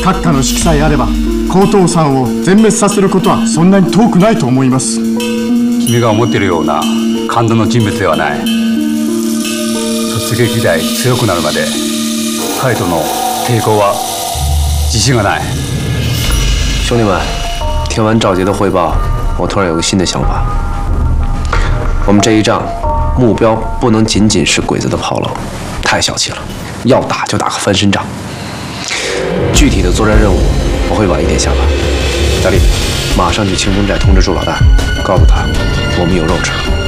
閣下の指揮さえあれば高東山を全滅させることはそんなに遠くないと思います。 君が思っているような感動の人物ではない。突撃隊強くなるまで彼との抵抗は自信がない。 兄弟们，听完赵杰的汇报，我突然有个新的想法。我们这一仗，目标不能仅仅是鬼子的炮楼，太小气了。要打就打个翻身仗。具体的作战任务，我会晚一点下发。大力，马上去清风寨通知朱老大，告诉他我们有肉吃了。